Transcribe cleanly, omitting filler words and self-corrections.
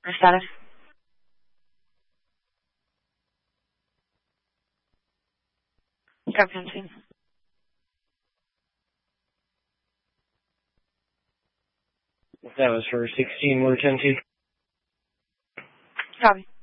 Status? Copy on scene. That was for 16 Motor 10-2. Copy.